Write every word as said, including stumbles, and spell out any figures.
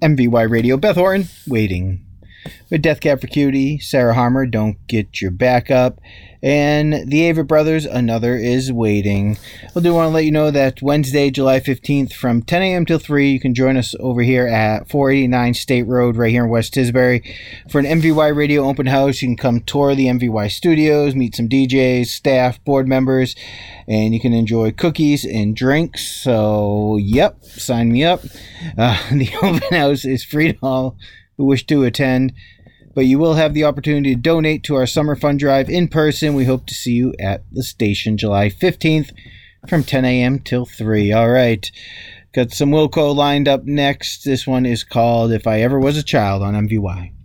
M V Y Radio, Beth Orton, Waiting. With Death Cab for Cutie, Sarah Harmer, Don't Get Your Back Up, and the Avett Brothers, Another Is Waiting. I do want to let you know that Wednesday, July fifteenth, from ten a.m. till three, you can join us over here at four eighty-nine State Road, right here in West Tisbury, for an M V Y Radio open house. You can come tour the M V Y studios, meet some D Js, staff, board members, and you can enjoy cookies and drinks. So, yep, sign me up. Uh, the open house is free to all who wish to attend, but you will have the opportunity to donate to our summer fund drive in person. We hope to see you at the station July fifteenth from ten a.m. till three. All right, got some Wilco lined up next. This one is called If I Ever Was a Child on M V Y.